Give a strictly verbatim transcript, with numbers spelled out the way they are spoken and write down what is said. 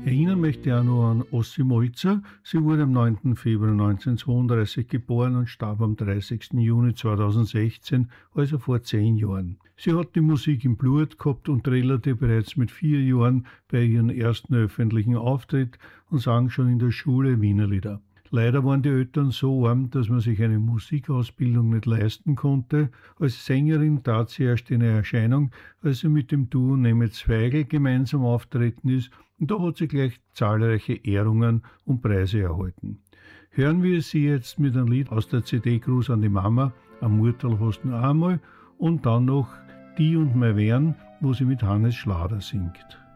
Erinnern möchte ich auch noch an Ossi Molzer. Sie wurde am neunten Februar neunzehnhundertzweiunddreißig geboren und starb am dreißigsten Juni zweitausendsechzehn, also vor zehn Jahren. Sie hat die Musik im Blut gehabt und trällerte bereits mit vier Jahren bei ihrem ersten öffentlichen Auftritt und sang schon in der Schule Wienerlieder. Leider waren die Eltern so arm, dass man sich eine Musikausbildung nicht leisten konnte. Als Sängerin tat sie erst in Erscheinung, als sie mit dem Duo Neme Zweigl gemeinsam auftreten ist, und da hat sie gleich zahlreiche Ehrungen und Preise erhalten. Hören wir sie jetzt mit einem Lied aus der C D Gruß an die Mama, am Murtal hast du noch einmal, und dann noch Die und mein Wern, wo sie mit Hannes Schlader singt.